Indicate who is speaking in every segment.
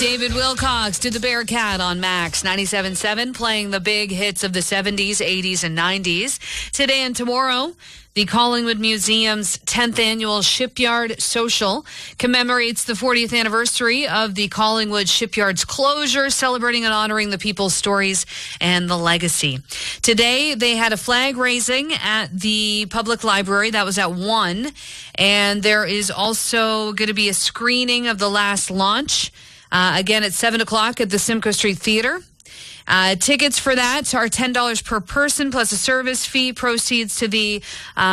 Speaker 1: David Wilcox did the Bearcat on Max 97.7, playing the big hits of the 70s, 80s, and 90s. Today and tomorrow, the Collingwood Museum's 10th annual Shipyard Social commemorates the 40th anniversary of the Collingwood Shipyard's closure, celebrating and honoring the people's stories and the legacy. Today, they had a flag raising at the public library. That was at 1. And there is also going to be a screening of the last launch, again at 7 o'clock at the Simcoe Street Theatre. Tickets for that are $10 per person plus a service fee. Proceeds to the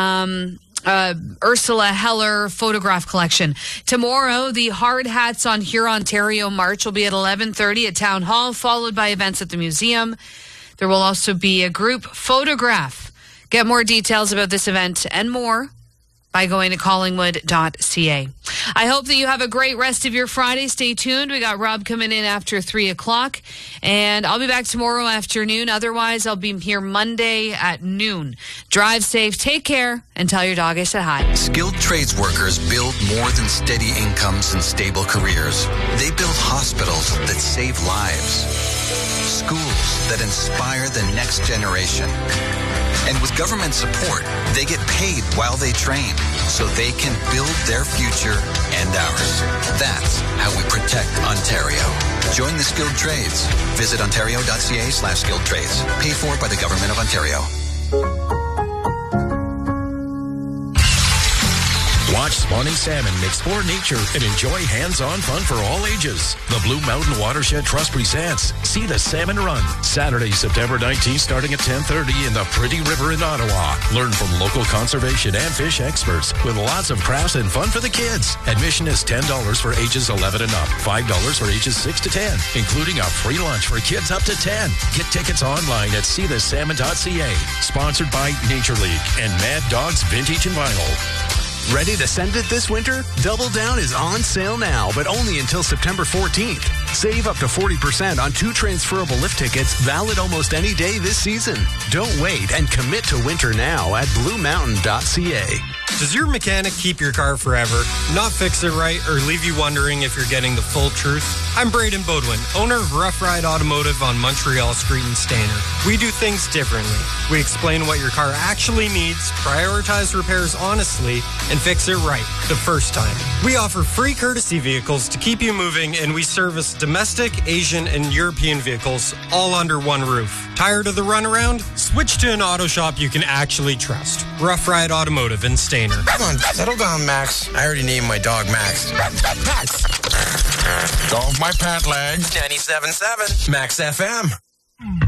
Speaker 1: Ursula Heller photograph collection. Tomorrow, the Hard Hats on Hurontario March will be at 11:30 at Town Hall, followed by events at the museum. There will also be a group photograph. Get more details about this event and more by going to collingwood.ca. I hope that you have a great rest of your Friday. Stay tuned. We got Rob coming in after 3 o'clock, and I'll be back tomorrow afternoon. Otherwise, I'll be here Monday at noon. Drive safe, take care, and tell your dog I said hi.
Speaker 2: Skilled trades workers build more than steady incomes and stable careers. They build hospitals that save lives, schools that inspire the next generation. And with government support, they get paid while they train so they can build their future and ours. That's how we protect Ontario. Join the skilled trades. Visit ontario.ca/skilled trades. Paid for by the Government of Ontario.
Speaker 3: Watch spawning salmon mix for nature and enjoy hands-on fun for all ages. The Blue Mountain Watershed Trust presents See the Salmon Run, Saturday, September 19th, starting at 10:30 in the Pretty River in Ottawa. Learn from local conservation and fish experts with lots of crafts and fun for the kids. Admission is $10 for ages 11 and up, $5 for ages 6 to 10, including a free lunch for kids up to 10. Get tickets online at seethesalmon.ca. Sponsored by Nature League and Mad Dogs Vintage and Vinyl.
Speaker 4: Ready to send it this winter? Double Down is on sale now, but only until September 14th. Save up to 40% on 2 transferable lift tickets, valid almost any day this season. Don't wait and commit to winter now at bluemountain.ca.
Speaker 5: Does your mechanic keep your car forever, not fix it right, or leave you wondering if you're getting the full truth? I'm Braden Bodwin, owner of Rough Ride Automotive on Montreal Street in Stayner. We do things differently. We explain what your car actually needs, prioritize repairs honestly, and fix it right the first time. We offer free courtesy vehicles to keep you moving, and we service domestic, Asian, and European vehicles all under one roof. Tired of the runaround? Switch to an auto shop you can actually trust. Rough Ride Automotive in Stayner.
Speaker 6: Come on, settle down, Max. I already named my dog Max. Max. Go off my pant leg. 97.7 Max FM.